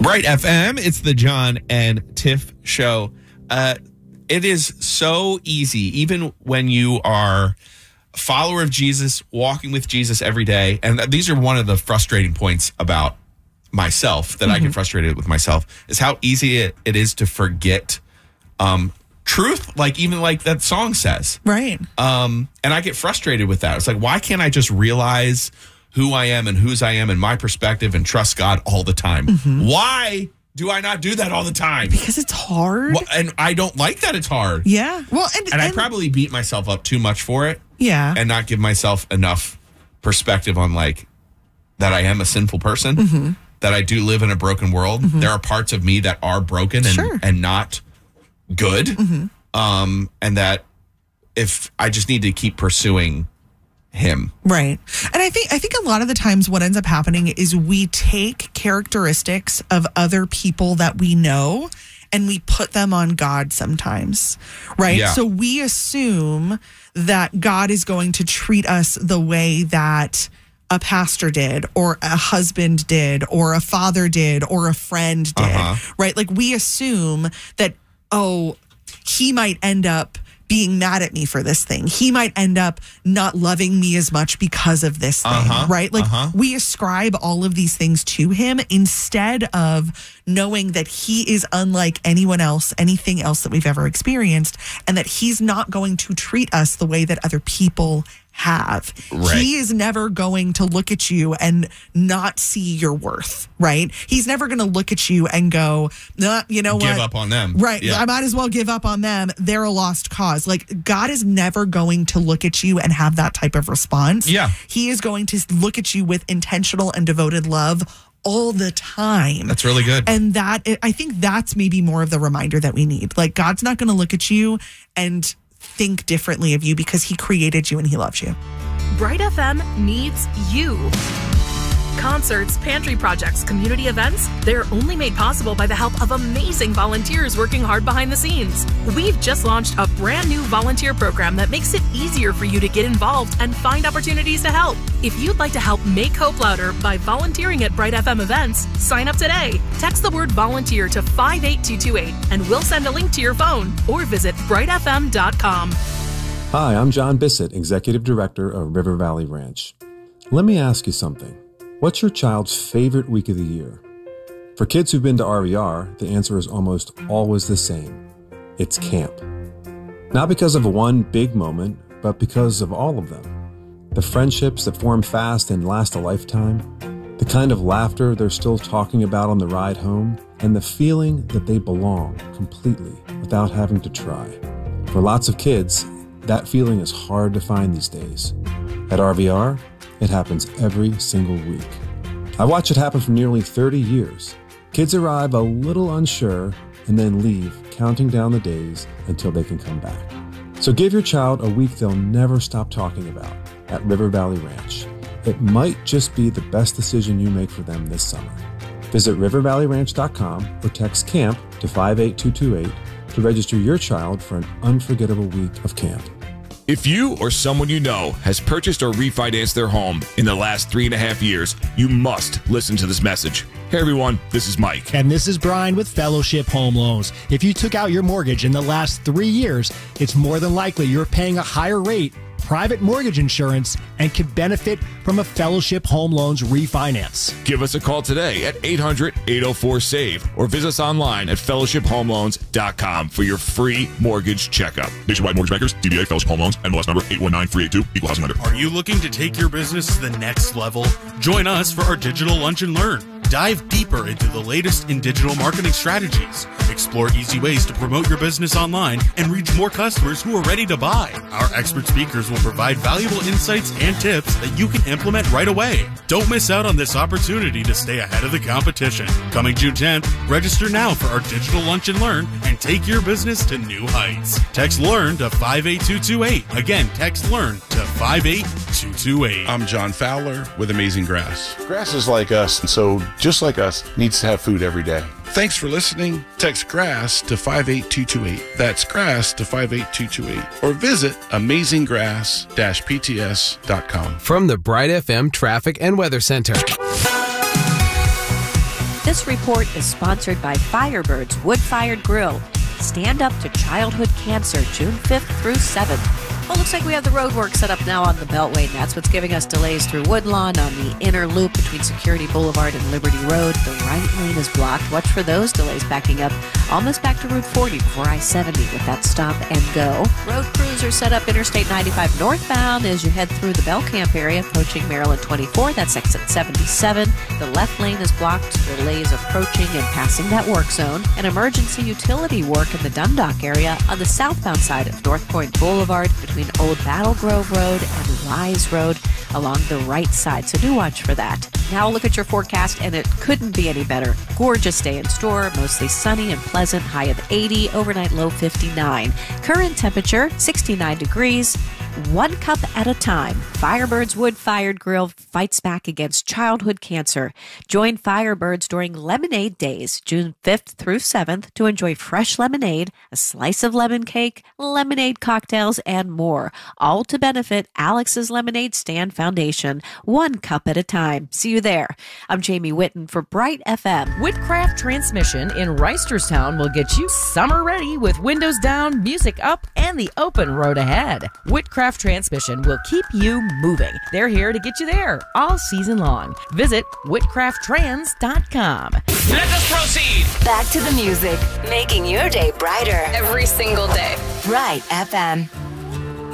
Bright FM, it's the John and Tiff show. It is so easy, even when you are a follower of Jesus, walking with Jesus every day. And these are one of the frustrating points about myself that I get frustrated with myself, is how easy it is to forget truth, even like that song says. Right. And I get frustrated with that. It's like, why can't I just realize who I am and whose I am and my perspective and trust God all the time? Why do I not do that all the time? Because it's hard. Well, and I don't like that it's hard. Yeah. Well, and I probably beat myself up too much for it. Yeah. And not give myself enough perspective on that I am a sinful person, that I do live in a broken world. There are parts of me that are broken and not good. And that if I just need to keep pursuing him. Right. And I think a lot of the times what ends up happening is we take characteristics of other people that we know and we put them on God sometimes, right? Yeah. So we assume that God is going to treat us the way that a pastor did, or a husband did, or a father did, or a friend did, right? Like we assume that, he might end up being mad at me for this thing. He might end up not loving me as much because of this thing, right? We ascribe all of these things to him instead of knowing that he is unlike anyone else, anything else that we've ever experienced, and that he's not going to treat us the way that other people have. Right. He is never going to look at you and not see your worth, right? He's never going to look at you and go, nah, you know what? Give up on them. Right. Yeah. I might as well give up on them. They're a lost cause. God is never going to look at you and have that type of response. Yeah. He is going to look at you with intentional and devoted love all the time. That's really good. And I think that's maybe more of the reminder that we need. God's not going to look at you and think differently of you because he created you and he loves you. Bright FM needs you. Concerts, pantry projects, community events, they're only made possible by the help of amazing volunteers working hard behind the scenes. We've just launched a brand new volunteer program that makes it easier for you to get involved and find opportunities to help. If you'd like to help make hope louder by volunteering at Bright FM events, sign up today. Text the word volunteer to 58228 and we'll send a link to your phone, or visit brightfm.com. Hi, I'm John Bissett, Executive Director of River Valley Ranch. Let me ask you something. What's your child's favorite week of the year? For kids who've been to RVR, the answer is almost always the same. It's camp. Not because of one big moment, but because of all of them. The friendships that form fast and last a lifetime, the kind of laughter they're still talking about on the ride home, and the feeling that they belong completely without having to try. For lots of kids, that feeling is hard to find these days. At RVR, it happens every single week. I watch it happen for nearly 30 years. Kids arrive a little unsure and then leave, counting down the days until they can come back. So give your child a week they'll never stop talking about at River Valley Ranch. It might just be the best decision you make for them this summer. Visit rivervalleyranch.com or text CAMP to 58228 to register your child for an unforgettable week of camp. If you or someone you know has purchased or refinanced their home in the last 3.5 years, you must listen to this message. Hey everyone, this is Mike. And this is Brian with Fellowship Home Loans. If you took out your mortgage in the last 3 years, it's more than likely you're paying a higher rate, private mortgage insurance, and could benefit from a Fellowship Home Loans refinance. Give us a call today at 800-804-SAVE or visit us online at fellowshiphomeloans.com for your free mortgage checkup. Nationwide Mortgage Bankers, DBA Fellowship Home Loans, NMLS number 819382, Equal Housing Lender. Are you looking to take your business to the next level? Join us for our digital lunch and learn. Dive deeper into the latest in digital marketing strategies. Explore easy ways to promote your business online and reach more customers who are ready to buy. Our expert speakers will provide valuable insights and tips that you can implement right away. Don't miss out on this opportunity to stay ahead of the competition. Coming June 10th, register now for our digital lunch and learn and take your business to new heights. Text LEARN to 58228. Again, text LEARN to 58228. I'm John Fowler with Amazing Grass. Grass is like us, and so just like us, needs to have food every day. Thanks for listening. Text GRASS to 58228. That's GRASS to 58228. Or visit amazinggrass-pts.com. From the Bright FM Traffic and Weather Center. This report is sponsored by Firebird's Wood-Fired Grill. Stand up to childhood cancer, June 5th through 7th. Well, looks like we have the road work set up now on the Beltway, and that's what's giving us delays through Woodlawn on the inner loop between Security Boulevard and Liberty Road. The right lane is blocked. Watch for those delays backing up almost back to Route 40 before I-70 with that stop and go. Road crews are set up Interstate 95 northbound as you head through the Belcamp area, approaching Maryland 24. That's exit 77. The left lane is blocked. Delays approaching and passing that work zone. And emergency utility work in the Dundalk area on the southbound side of North Point Boulevard between Old Battle Grove Road and Wise Road along the right side. So do watch for that. Now look at your forecast, and it couldn't be any better. Gorgeous day in store, mostly sunny and pleasant, high of 80, overnight low 59. Current temperature 69 degrees. One cup at a time. Firebird's Wood-Fired Grill fights back against childhood cancer. Join Firebirds during Lemonade Days, June 5th through 7th, to enjoy fresh lemonade, a slice of lemon cake, lemonade cocktails, and more. All to benefit Alex's Lemonade Stand Foundation. One cup at a time. See you there. I'm Jamie Whitten for Bright FM. Whitcraft Transmission in Reisterstown will get you summer ready with windows down, music up, and the open road ahead. Whitcraft Transmission will keep you moving. They're here to get you there all season long. Visit whitcrafttrans.com. Let us proceed. Back to the music, making your day brighter every single day. Bright FM.